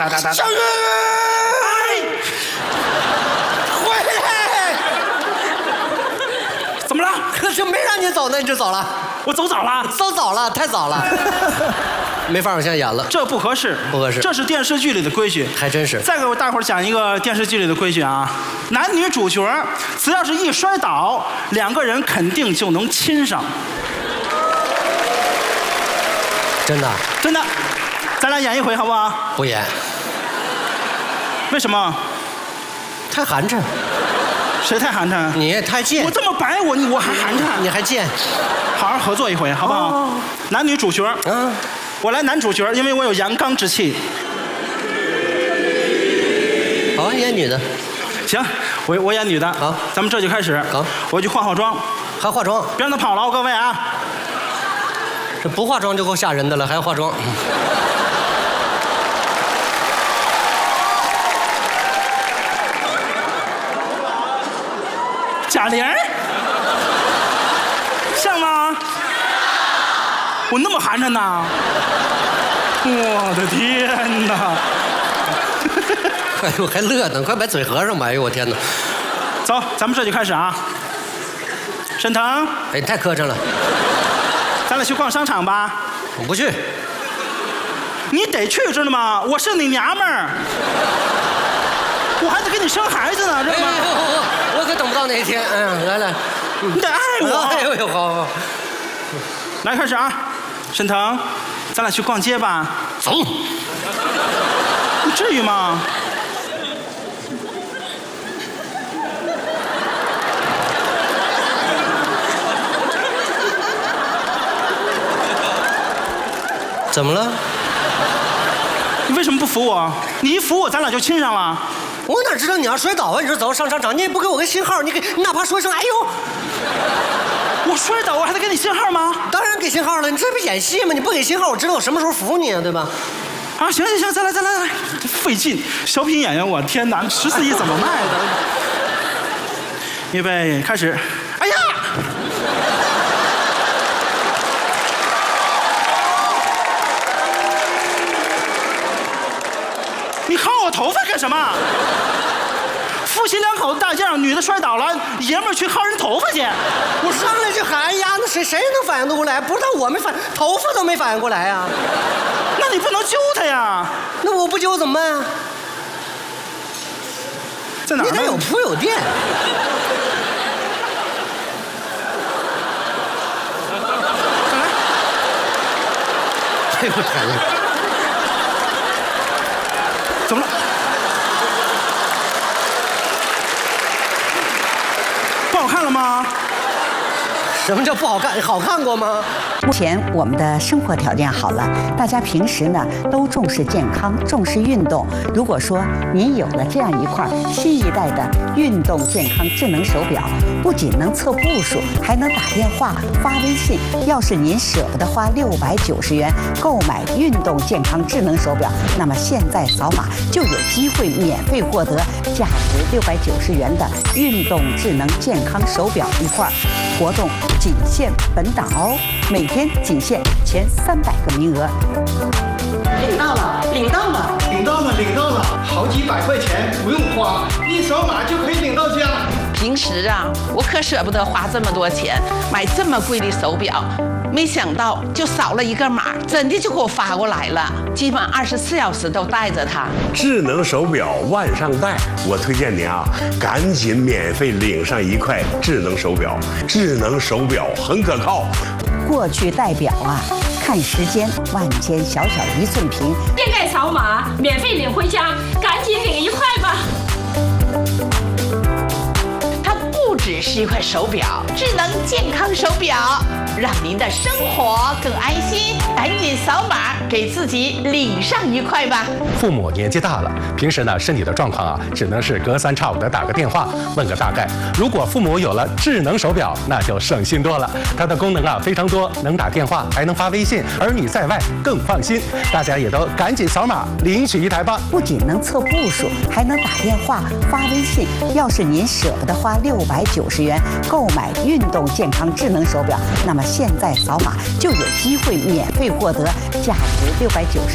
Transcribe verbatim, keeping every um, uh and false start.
哒哒哒。 小玉， 哎， 回来！ 怎么了？ 可是没让你走呢，你就走了。 我走早了， 走早了，太早了，没法往下演了。 这不合适， 不合适。 这是电视剧里的规矩， 还真是。 再给我大伙儿讲一个电视剧里的规矩啊，男女主角只要是一摔倒，两个人肯定就能亲上。 真的？ 真的，咱俩演一回好不好？ 不演。 为什么？ 太寒碜。 谁太寒碜？ 你也太贱。 我这么白，我我还寒碜？ 你还贱。 好好合作一回，好不好？哦、男女主角，嗯，我来男主角，因为我有阳刚之气。 好，演女的。 行，我我演女的。 好， 咱们这就开始。 好， 我去化化妆。 还化妆？ 别让他跑了，各位啊！ 这不化妆就够吓人的了，还要化妆。 贾玲。像吗？我那么寒碜呐！我的天哪！ 哎呦，还乐呢！快把嘴合上吧！哎呦，我天哪！ 走，咱们这就开始啊！沈腾， 哎，太磕碜了。 咱俩去逛商场吧。 我不去。 你得去，知道吗？我是你娘们儿，我还得给你生孩子呢，知道吗？ 哎我, 我可等不到那一天。嗯，来来。 你得爱我！ 哎呦呦，好好， 来开始啊！沈腾，咱俩去逛街吧。 走。 你至于吗？ 怎么了？ 你为什么不扶我？你一扶我，咱俩就亲上了。 我哪知道你要摔倒啊！你说走上商场，你也不给我个信号，你给你哪怕说一声哎呦。 我摔倒，我还得给你信号吗？ 当然给信号了，你这不演戏吗？你不给信号，我知道我什么时候扶你啊，对吧？ 啊，行行行，再来再来再来，费劲！小品演员，我天哪，十四亿怎么卖的？预备，开始！哎呀！你薅我头发干什么？夫妻两口子大街上，女的摔倒了，爷们儿去薅人头发去。 我上来就喊，哎呀，那谁谁能反应得过来？不是我没反，头发都没反应过来啊。 那你不能揪他呀？ 那我不揪怎么办啊？ 在哪儿？ 你得有铺有垫。 再来。 哎呦我天哪！ 怎么了？不好看了吗？ 什么叫不好看？好看过吗？ 目前我们的生活条件好了，大家平时呢都重视健康，重视运动。如果说您有了这样一块新一代的运动健康智能手表，不仅能测步数，还能打电话、发微信。要是您舍不得花六百九十元购买运动健康智能手表，那么现在扫码就有机会免费获得价值六百九十元的运动智能健康手表一块。活动仅限本档哦，每天仅限前三百个名额。 领到了，领到了，领到了，领到了，好几百块钱不用花，一扫码就可以领到家。 平时啊，我可舍不得花这么多钱买这么贵的手表，没想到就扫了一个码，真的就给我发过来了，基本二十四小时都带着它。 智能手表万上带，我推荐您啊，赶紧免费领上一块智能手表。智能手表很可靠。 过去戴表啊，看时间，万千小小一寸平。 现在扫码免费领回家，赶紧领一块吧。 不只是一块手表，智能健康手表，让您的生活更安心。赶紧扫码，给自己领上一块吧。 父母年纪大了，平时呢身体的状况啊，只能是隔三差五的打个电话，问个大概。如果父母有了智能手表，那就省心多了。它的功能啊非常多，能打电话，还能发微信，儿女在外更放心。大家也都赶紧扫码领取一台吧。 不仅能测步数，还能打电话、发微信。要是您舍不得花六百九十元购买运动健康智能手表，那么现在扫码就有机会免费获得价值六百九十。